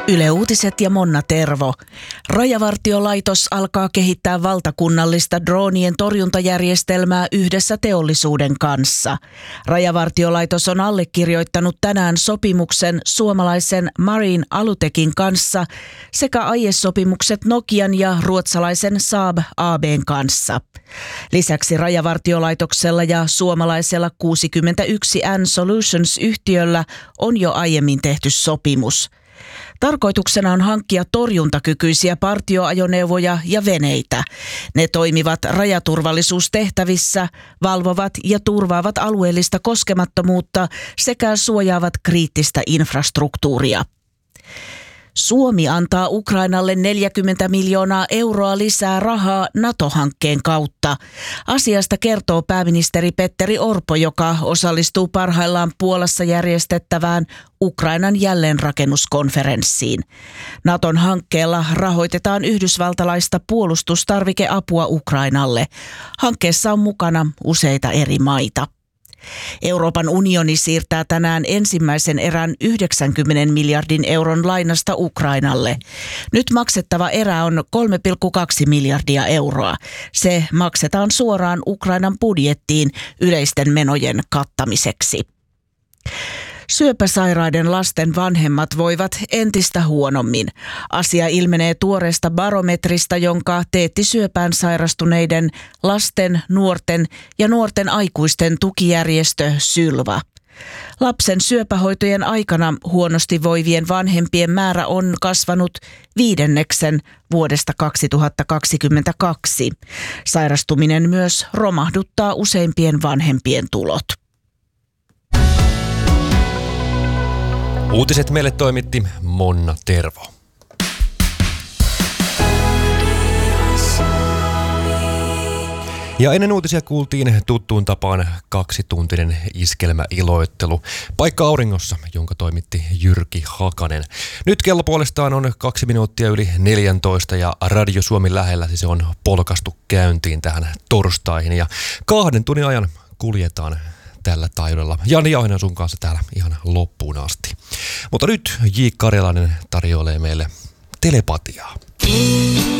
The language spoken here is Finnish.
Yle Uutiset ja Monna Tervo. Rajavartiolaitos alkaa kehittää valtakunnallista droonien torjuntajärjestelmää yhdessä teollisuuden kanssa. Rajavartiolaitos on allekirjoittanut tänään sopimuksen suomalaisen Marine Alutekin kanssa sekä aiesopimukset Nokian ja ruotsalaisen Saab AB:n kanssa. Lisäksi Rajavartiolaitoksella ja suomalaisella 61N Solutions-yhtiöllä on jo aiemmin tehty sopimus. Tarkoituksena on hankkia torjuntakykyisiä partioajoneuvoja ja veneitä. Ne toimivat rajaturvallisuustehtävissä, valvovat ja turvaavat alueellista koskemattomuutta sekä suojaavat kriittistä infrastruktuuria. Suomi antaa Ukrainalle 40 miljoonaa euroa lisää rahaa NATO-hankkeen kautta. Asiasta kertoo pääministeri Petteri Orpo, joka osallistuu parhaillaan Puolassa järjestettävään Ukrainan jälleenrakennuskonferenssiin. Naton hankkeella rahoitetaan yhdysvaltalaista puolustustarvikeapua Ukrainalle. Hankkeessa on mukana useita eri maita. Euroopan unioni siirtää tänään ensimmäisen erän 90 miljardin euron lainasta Ukrainalle. Nyt maksettava erä on 3,2 miljardia euroa. Se maksetaan suoraan Ukrainan budjettiin yleisten menojen kattamiseksi. Syöpäsairaiden lasten vanhemmat voivat entistä huonommin. Asia ilmenee tuoreesta barometrista, jonka teetti syöpään sairastuneiden lasten, nuorten ja nuorten aikuisten tukijärjestö Sylva. Lapsen syöpähoitojen aikana huonosti voivien vanhempien määrä on kasvanut 5% vuodesta 2022. Sairastuminen myös romahduttaa useimpien vanhempien tulot. Uutiset meille toimitti Monna Tervo. Ja ennen uutisia kuultiin tuttuun tapaan 2-tuntinen iskelmäiloittelu. Paikka auringossa, jonka toimitti Jyrki Hakanen. Nyt kello puolestaan on 2 minuuttia yli 14 ja Radio Suomi lähellä se on polkastu käyntiin tähän torstaihin. Ja 2 tunnin ajan kuljetaan tällä taidolla. Jani Jauhinen sun kanssa täällä ihan loppuun asti. Mutta nyt J. Karjalainen tarjoilee meille telepatiaa.